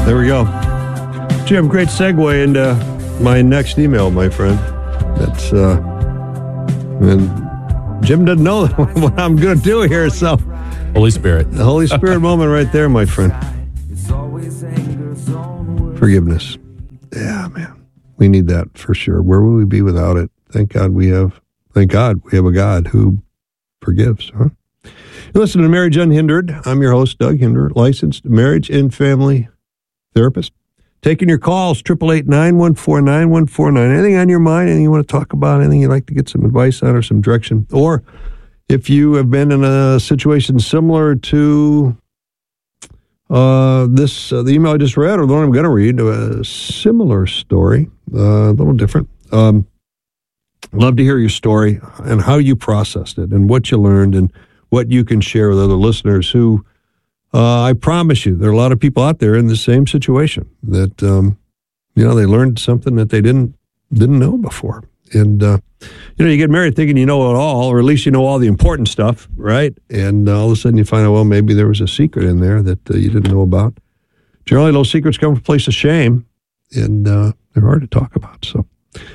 There we go. Jim, great segue into my next email, my friend. That's, and Jim doesn't know what I'm going to do here, so. Holy Spirit. The Holy Spirit moment right there, my friend. Forgiveness. Yeah, man. We need that for sure. Where would we be without it? Thank God we have a God who forgives, huh? You listen to Marriage Unhindered. I'm your host, Doug Hinder, licensed marriage and family therapist. Taking your calls, 888-914-9149. Anything on your mind, anything you want to talk about, anything you'd like to get some advice on or some direction. Or if you have been in a situation similar to the email I just read, or the one I'm going to read, a similar story, a little different. Love to hear your story and how you processed it and what you learned and what you can share with other listeners who, I promise you, there are a lot of people out there in the same situation that, they learned something that they didn't know before. And, you get married thinking you know it all, or at least you know all the important stuff, right? And all of a sudden you find out, well, maybe there was a secret in there that you didn't know about. Generally, those secrets come from a place of shame, and they're hard to talk about. So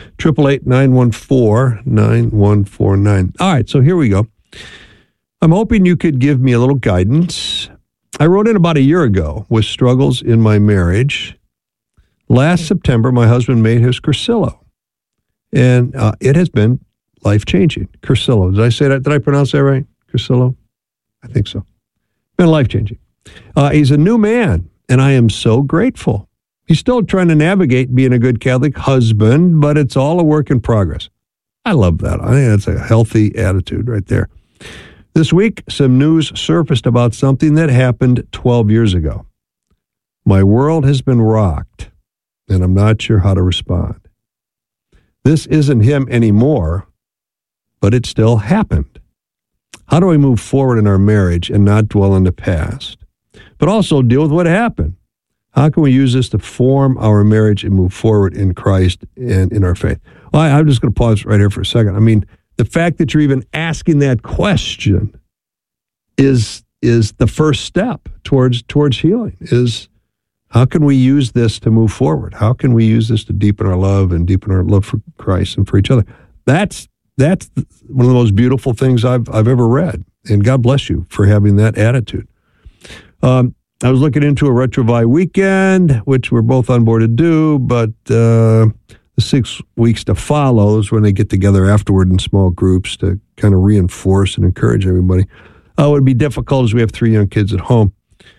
888-914-9149. All right, so here we go. I'm hoping you could give me a little guidance. I wrote in about a year ago with struggles in my marriage. Last September, my husband made his Cursillo, and it has been life-changing. Cursillo. Did I say that? Did I pronounce that right? Cursillo? I think so. Been life-changing. He's a new man, and I am so grateful. He's still trying to navigate being a good Catholic husband, but it's all a work in progress. I love that. I think that's a healthy attitude right there. This week, some news surfaced about something that happened 12 years ago. My world has been rocked, and I'm not sure how to respond. This isn't him anymore, but it still happened. How do we move forward in our marriage and not dwell in the past, but also deal with what happened? How can we use this to form our marriage and move forward in Christ and in our faith? Well, I'm just going to pause right here for a second. I mean, the fact that you're even asking that question is the first step towards healing. Is how can we use this to move forward? How can we use this to deepen our love and deepen our love for Christ and for each other? That's one of the most beautiful things I've ever read. And God bless you for having that attitude. I was looking into a Retrouvaille weekend, which we're both on board to do, but the 6 weeks to follow is when they get together afterward in small groups to kind of reinforce and encourage everybody. It would be difficult as we have 3 young kids at home.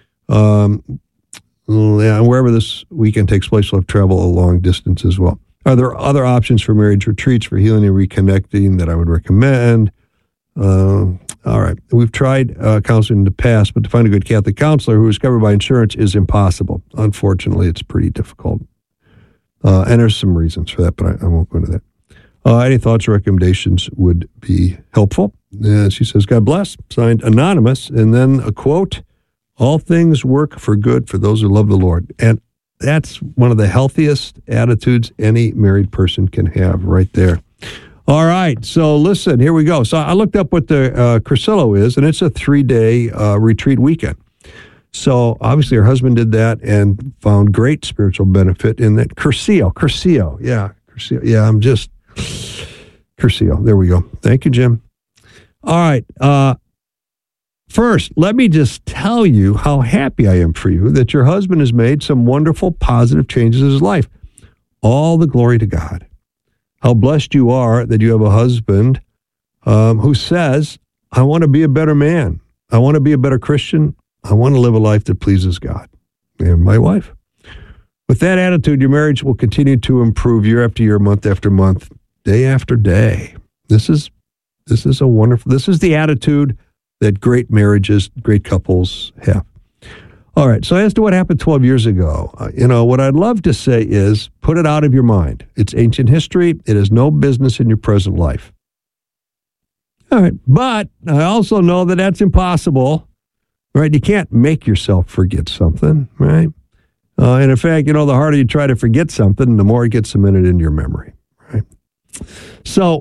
Wherever this weekend takes place, we'll have travel a long distance as well. Are there other options for marriage retreats for healing and reconnecting that I would recommend? All right. We've tried counseling in the past, but to find a good Catholic counselor who is covered by insurance is impossible. Unfortunately, it's pretty difficult. And there's some reasons for that, but I won't go into that. Any thoughts or recommendations would be helpful. She says, God bless, signed Anonymous, and then a quote, all things work for good for those who love the Lord. And that's one of the healthiest attitudes any married person can have right there. All right, so listen, here we go. So I looked up what the Cursillo is, and it's a 3-day retreat weekend. So obviously her husband did that and found great spiritual benefit in that. Cursillo. Yeah, I'm just, Cursillo. There we go. Thank you, Jim. All right. First, let me just tell you how happy I am for you that your husband has made some wonderful, positive changes in his life. All the glory to God. How blessed you are that you have a husband who says, I want to be a better man. I want to be a better Christian. I want to live a life that pleases God and my wife. With that attitude, your marriage will continue to improve year after year, month after month, day after day. This is the attitude that great marriages, great couples have. All right, so as to what happened 12 years ago, what I'd love to say is put it out of your mind. It's ancient history. It has no business in your present life. All right, but I also know that that's impossible, right? You can't make yourself forget something, right? And in fact, the harder you try to forget something, the more it gets cemented into your memory, right? So,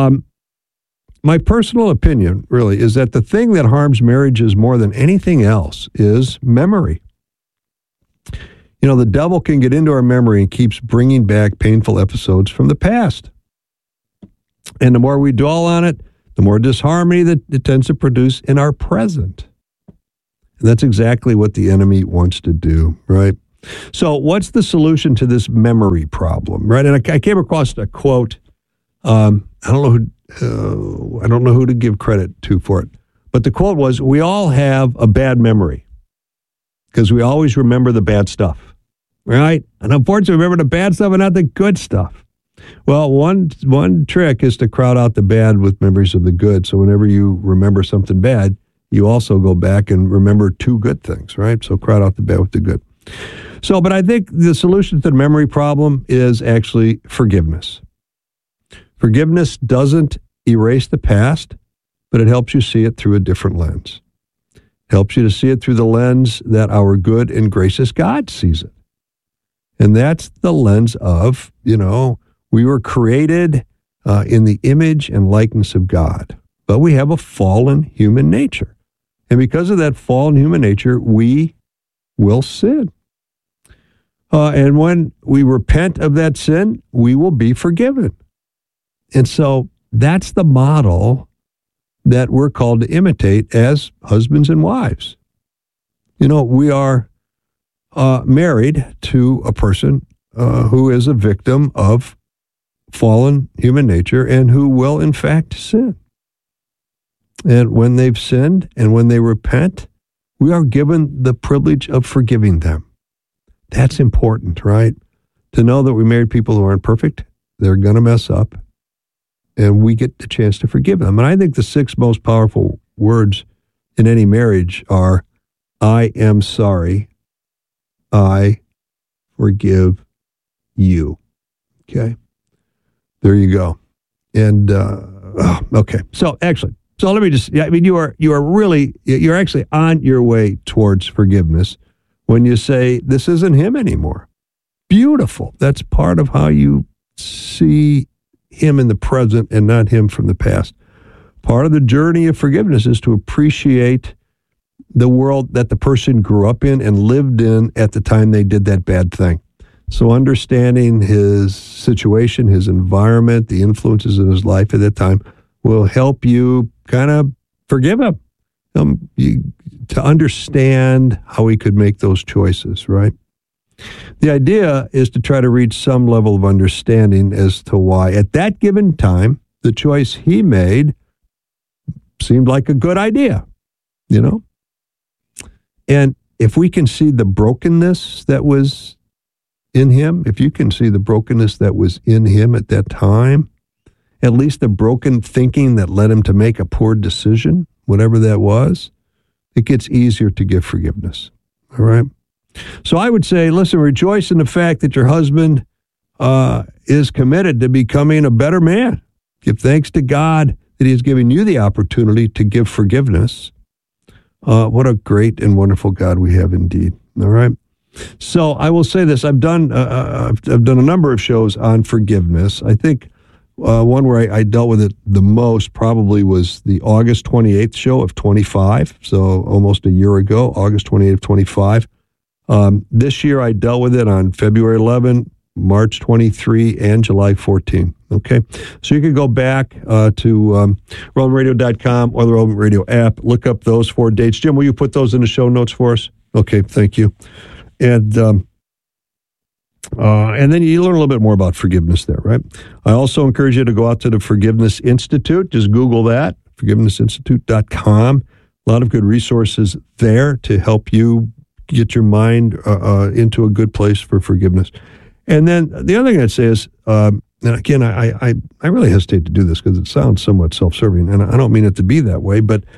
my personal opinion, really, is that the thing that harms marriages more than anything else is memory. You know, the devil can get into our memory and keeps bringing back painful episodes from the past. And the more we dwell on it, the more disharmony that it tends to produce in our present. And that's exactly what the enemy wants to do, right? So what's the solution to this memory problem, right? And I came across a quote. I don't know who to give credit to for it. But the quote was, we all have a bad memory because we always remember the bad stuff, right? And unfortunately, remember the bad stuff and not the good stuff. Well, one trick is to crowd out the bad with memories of the good. So whenever you remember something bad, you also go back and remember two good things, right? So crowd out the bad with the good. So, but I think the solution to the memory problem is actually forgiveness. Forgiveness doesn't erase the past, but it helps you see it through a different lens. It helps you to see it through the lens that our good and gracious God sees it. And that's the lens of, we were created in the image and likeness of God, but we have a fallen human nature. And because of that fallen human nature, we will sin. And when we repent of that sin, we will be forgiven. And so that's the model that we're called to imitate as husbands and wives. We are married to a person who is a victim of fallen human nature and who will, in fact, sin. And when they've sinned and when they repent, we are given the privilege of forgiving them. That's important, right? To know that we married people who aren't perfect, they're going to mess up, and we get the chance to forgive them. And I think the 6 most powerful words in any marriage are, I am sorry, I forgive you. Okay? There you go. And, okay. So let me just, you're actually on your way towards forgiveness when you say, this isn't him anymore. Beautiful. That's part of how you see him in the present and not him from the past. Part of the journey of forgiveness is to appreciate the world that the person grew up in and lived in at the time they did that bad thing. So understanding his situation, his environment, the influences in his life at that time will help you kind of forgive him, to understand how he could make those choices, right? The idea is to try to reach some level of understanding as to why, at that given time, the choice he made seemed like a good idea, And if we can see the brokenness that was in him, if you can see the brokenness that was in him at that time, at least the broken thinking that led him to make a poor decision, whatever that was, it gets easier to give forgiveness. All right? So I would say, listen, rejoice in the fact that your husband is committed to becoming a better man. Give thanks to God that he has given you the opportunity to give forgiveness. What a great and wonderful God we have indeed. All right? So I will say this. I've done a number of shows on forgiveness. I think one where I dealt with it the most probably was the August 28th show of 25, so almost a year ago, August 28th of 25. This year I dealt with it on February 11, March 23, and July 14. Okay? So you can go back to ReleVantRadio.com or the Relevant Radio app, look up those 4 dates. Jim, will you put those in the show notes for us? Okay, thank you. And then you learn a little bit more about forgiveness there, right? I also encourage you to go out to the Forgiveness Institute. Just Google that, forgivenessinstitute.com. A lot of good resources there to help you get your mind into a good place for forgiveness. And then the other thing I'd say is, and again, I really hesitate to do this because it sounds somewhat self-serving, and I don't mean it to be that way, but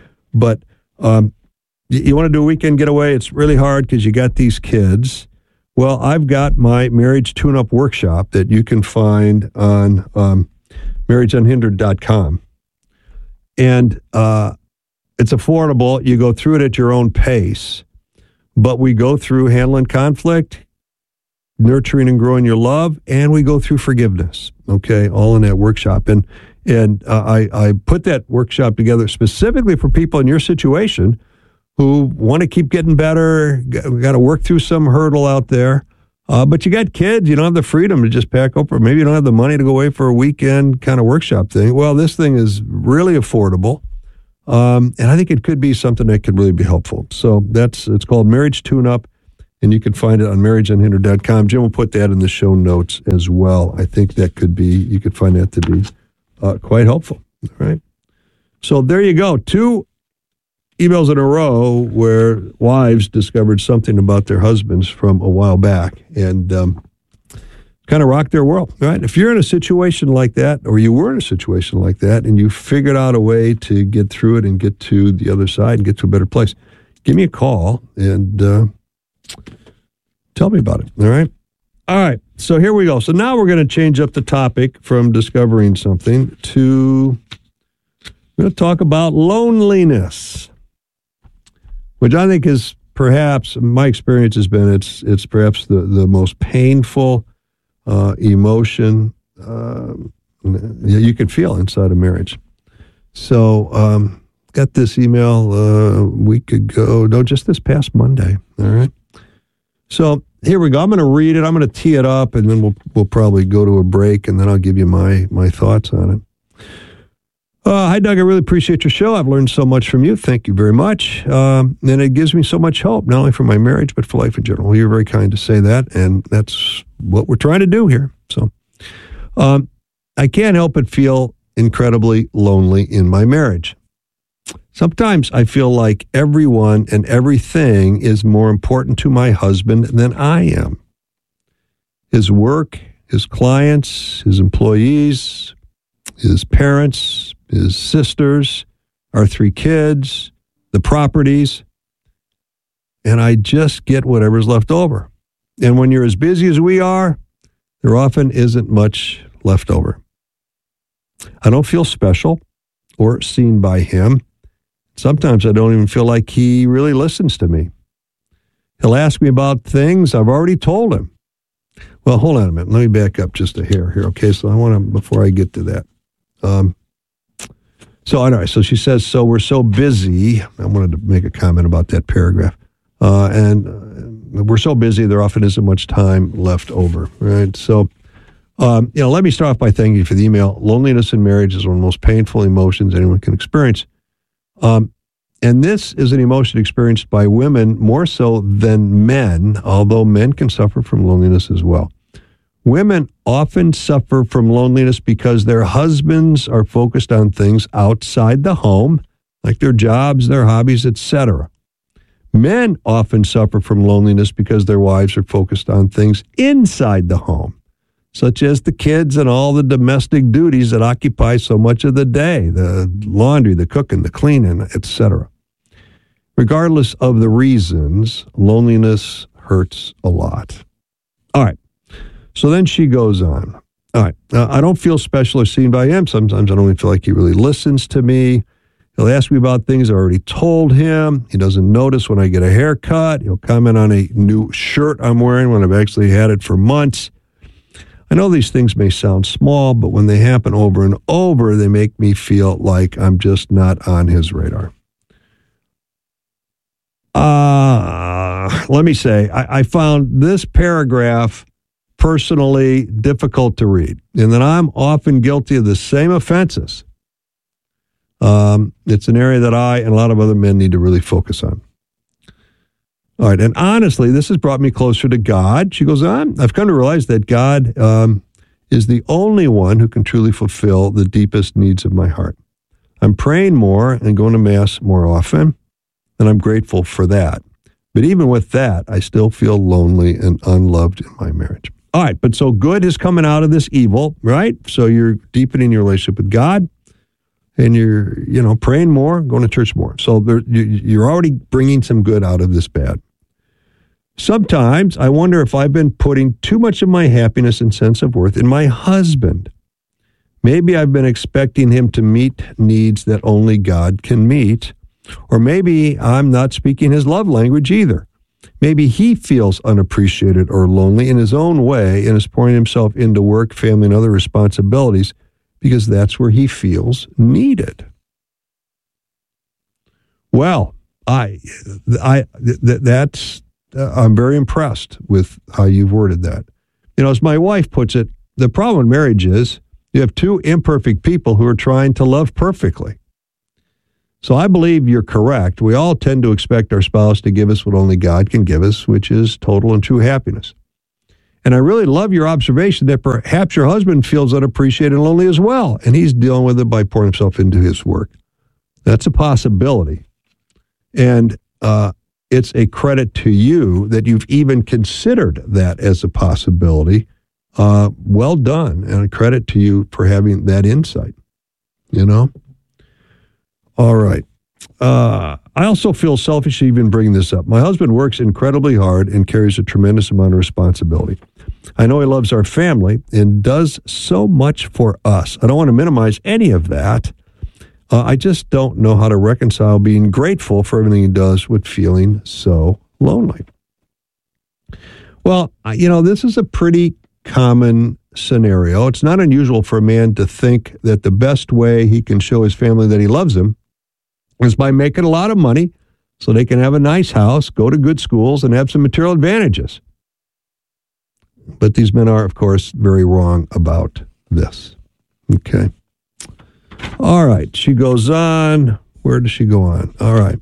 you want to do a weekend getaway, it's really hard because you got these kids. Well, I've got my marriage tune-up workshop that you can find on marriageunhindered.com. And it's affordable. You go through it at your own pace. But we go through handling conflict, nurturing and growing your love, and we go through forgiveness, okay, all in that workshop. And I put that workshop together specifically for people in your situation who want to keep getting better, got to work through some hurdle out there, But you got kids, you don't have the freedom to just pack up, or maybe you don't have the money to go away for a weekend kind of workshop thing. Well, this thing is really affordable. And I think it could be something that could really be helpful. So it's called Marriage Tune-Up, and you can find it on marriageunhindered.com. Jim will put that in the show notes as well. I think that you could find that to be quite helpful. All right. So there you go. 2 emails in a row where wives discovered something about their husbands from a while back and kind of rocked their world, right? If you're in a situation like that, or you were in a situation like that, and you figured out a way to get through it and get to the other side and get to a better place, give me a call and tell me about it, all right? All right, so here we go. So now we're going to change up the topic from discovering something to, we're going to talk about loneliness, which I think is perhaps, my experience has been, it's perhaps the most painful emotion you can feel inside a marriage. So got this email a week ago, no, just this past Monday, all right? So here we go. I'm going to read it. I'm going to tee it up, and then we'll probably go to a break, and then I'll give you my thoughts on it. Hi, Doug. I really appreciate your show. I've learned so much from you. Thank you very much. And it gives me so much hope, not only for my marriage, but for life in general. You're very kind to say that, and that's what we're trying to do here. So I can't help but feel incredibly lonely in my marriage. Sometimes I feel like everyone and everything is more important to my husband than I am. His work, his clients, his employees, his parents, his sisters, our 3 kids, the properties, and I just get whatever's left over. And when you're as busy as we are, there often isn't much left over. I don't feel special or seen by him. Sometimes I don't even feel like he really listens to me. He'll ask me about things I've already told him. Well, hold on a minute. Let me back up just a hair here, okay? So I want to, before I get to that. So anyway, so she says, so we're so busy. I wanted to make a comment about that paragraph. And we're so busy, there often isn't much time left over, right? So, let me start off by thanking you for the email. Loneliness in marriage is one of the most painful emotions anyone can experience. And this is an emotion experienced by women more so than men, although men can suffer from loneliness as well. Women often suffer from loneliness because their husbands are focused on things outside the home, like their jobs, their hobbies, etc. Men often suffer from loneliness because their wives are focused on things inside the home, such as the kids and all the domestic duties that occupy so much of the day, the laundry, the cooking, the cleaning, etc. Regardless of the reasons, loneliness hurts a lot. All right. So then she goes on. All right. I don't feel special or seen by him. Sometimes I don't even feel like he really listens to me. He'll ask me about things I already told him. He doesn't notice when I get a haircut. He'll comment on a new shirt I'm wearing when I've actually had it for months. I know these things may sound small, but when they happen over and over, they make me feel like I'm just not on his radar. Let me say, I found this paragraph personally difficult to read, and that I'm often guilty of the same offenses. It's an area that I and a lot of other men need to really focus on. All right, and honestly, this has brought me closer to God. She goes on, I've come to realize that God is the only one who can truly fulfill the deepest needs of my heart. I'm praying more and going to Mass more often, and I'm grateful for that. But even with that, I still feel lonely and unloved in my marriage. All right, but so good is coming out of this evil, right? So you're deepening your relationship with God, and you're, praying more, going to church more. So you're already bringing some good out of this bad. Sometimes I wonder if I've been putting too much of my happiness and sense of worth in my husband. Maybe I've been expecting him to meet needs that only God can meet, or maybe I'm not speaking his love language either. Maybe he feels unappreciated or lonely in his own way and is pouring himself into work, family, and other responsibilities because that's where he feels needed. Well, that's I'm very impressed with how you've worded that. As my wife puts it, the problem in marriage is you have two imperfect people who are trying to love perfectly. So I believe you're correct. We all tend to expect our spouse to give us what only God can give us, which is total and true happiness. And I really love your observation that perhaps your husband feels unappreciated and lonely as well, and he's dealing with it by pouring himself into his work. That's a possibility. And it's a credit to you that you've even considered that as a possibility. Well done, and a credit to you for having that insight, All right. I also feel selfish even bringing this up. My husband works incredibly hard and carries a tremendous amount of responsibility. I know he loves our family and does so much for us. I don't want to minimize any of that. I just don't know how to reconcile being grateful for everything he does with feeling so lonely. Well, this is a pretty common scenario. It's not unusual for a man to think that the best way he can show his family that he loves them is by making a lot of money so they can have a nice house, go to good schools, and have some material advantages. But these men are, of course, very wrong about this. Okay. All right. She goes on. Where does she go on? All right.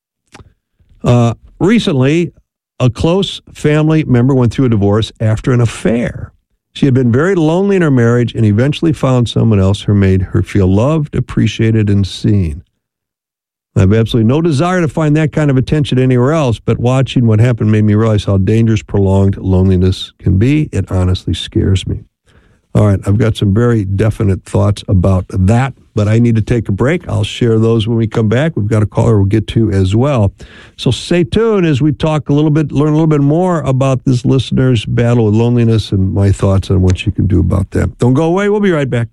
Recently, a close family member went through a divorce after an affair. She had been very lonely in her marriage and eventually found someone else who made her feel loved, appreciated, and seen. I have absolutely no desire to find that kind of attention anywhere else, but watching what happened made me realize how dangerous prolonged loneliness can be. It honestly scares me. All right, I've got some very definite thoughts about that, but I need to take a break. I'll share those when we come back. We've got a caller we'll get to as well. So stay tuned as we talk learn a little bit more about this listener's battle with loneliness and my thoughts on what you can do about that. Don't go away. We'll be right back.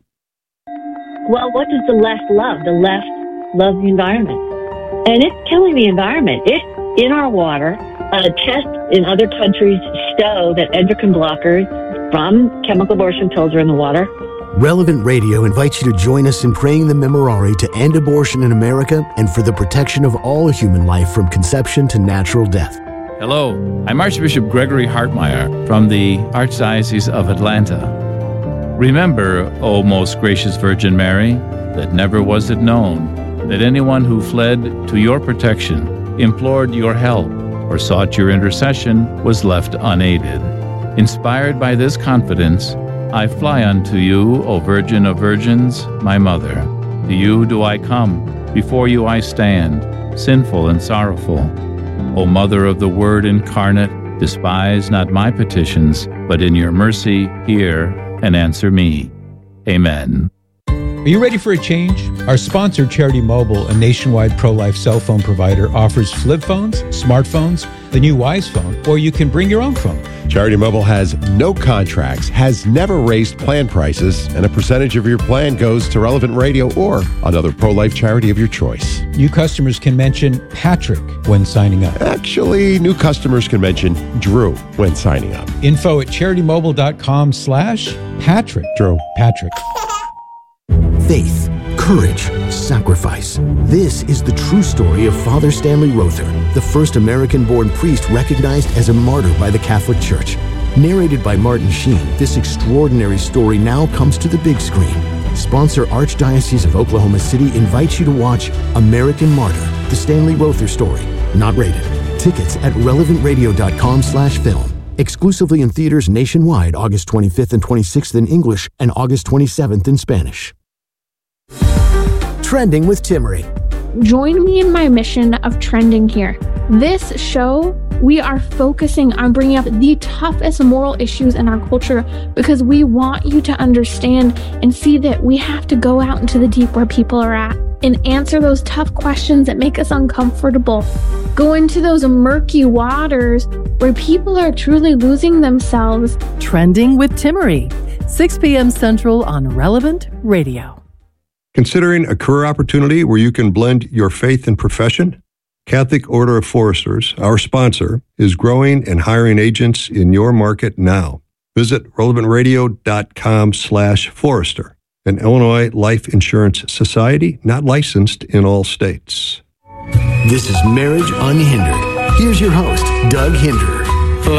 Well, what does the left love? The left loves the environment. And it's killing the environment. It's in our water. Tests in other countries show that endocrine blockers from chemical abortion pills are in the water. Relevant Radio invites you to join us in praying the Memorare to end abortion in America and for the protection of all human life from conception to natural death. Hello, I'm Archbishop Gregory Hartmeyer from the Archdiocese of Atlanta. Remember, O most gracious Virgin Mary, that never was it known that anyone who fled to your protection, implored your help, or sought your intercession was left unaided. Inspired by this confidence, I fly unto you, O Virgin of Virgins, my Mother. To you do I come, before you I stand, sinful and sorrowful. O Mother of the Word incarnate, despise not my petitions, but in your mercy hear and answer me. Amen. Are you ready for a change? Our sponsor, Charity Mobile, a nationwide pro-life cell phone provider, offers flip phones, smartphones, the new Wise phone, or you can bring your own phone. Charity Mobile has no contracts, has never raised plan prices, and a percentage of your plan goes to Relevant Radio or another pro-life charity of your choice. New customers can mention Patrick when signing up. Actually, new customers can mention Drew when signing up. Info at CharityMobile.com/Patrick. Drew. Patrick. Faith, courage, sacrifice. This is the true story of Father Stanley Rother, the first American-born priest recognized as a martyr by the Catholic Church. Narrated by Martin Sheen, this extraordinary story now comes to the big screen. Sponsor Archdiocese of Oklahoma City invites you to watch American Martyr, the Stanley Rother story. Not rated. Tickets at relevantradio.com/film. Exclusively in theaters nationwide August 25th and 26th in English and August 27th in Spanish. Trending with Timmerie. Join me in my mission of trending here. This show, we are focusing on bringing up the toughest moral issues in our culture because we want you to understand and see that we have to go out into the deep where people are at and answer those tough questions that make us uncomfortable. Go into those murky waters where people are truly losing themselves. Trending with Timmerie, 6 p.m. Central on Relevant Radio. Considering a career opportunity where you can blend your faith and profession? Catholic Order of Foresters, our sponsor, is growing and hiring agents in your market now. Visit relevantradio.com/Forester, an Illinois Life Insurance Society not licensed in all states. This is Marriage Unhindered. Here's your host, Doug Hinder.